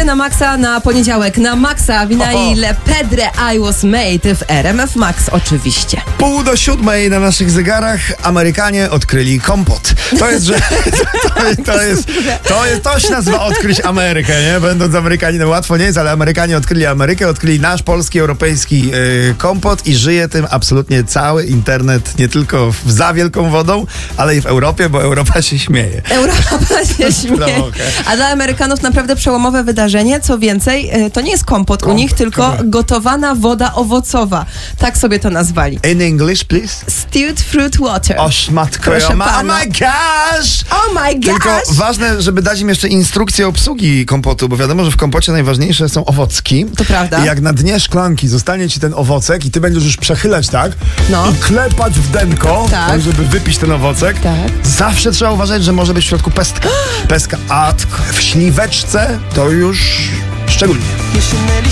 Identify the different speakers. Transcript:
Speaker 1: na maksa na poniedziałek. Na maksa wina i Le Pedre I Was Made w RMF Max oczywiście.
Speaker 2: 6:30 na naszych zegarach Amerykanie odkryli kompot. To jest, że to się nazywa odkryć Amerykę, nie? Będąc Amerykaninem łatwo nie jest, ale Amerykanie odkryli Amerykę, odkryli nasz polski, europejski kompot i żyje tym absolutnie cały internet, nie tylko za wielką wodą, ale i w Europie, bo Europa się śmieje.
Speaker 1: Europa się śmieje. A dla Amerykanów naprawdę przełomowe wydarzenie. Co więcej, to nie jest kompot u nich, tylko gotowana woda owocowa. Tak sobie to nazwali.
Speaker 2: In English, please.
Speaker 1: Stewed fruit water.
Speaker 2: O szmatko,
Speaker 1: Proszę
Speaker 2: oh
Speaker 1: pana.
Speaker 2: my gosh!
Speaker 1: Oh my gosh!
Speaker 2: Tylko ważne, żeby dać im jeszcze instrukcję obsługi kompotu, bo wiadomo, że w kompocie najważniejsze są owocki.
Speaker 1: To prawda.
Speaker 2: I jak na dnie szklanki zostanie ci ten owocek i ty będziesz już przechylać, tak?
Speaker 1: No.
Speaker 2: I klepać w denko, tak, żeby wypić ten owocek.
Speaker 1: Tak.
Speaker 2: Zawsze trzeba uważać, że może być w środku pestka. A w śliweczce to już szczególnie.